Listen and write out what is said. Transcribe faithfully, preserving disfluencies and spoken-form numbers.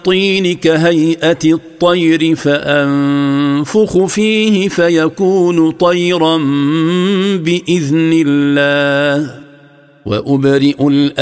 الطين كهيئة الطير فأنفخ فيه فيكون طيرا بإذن الله وأبرئ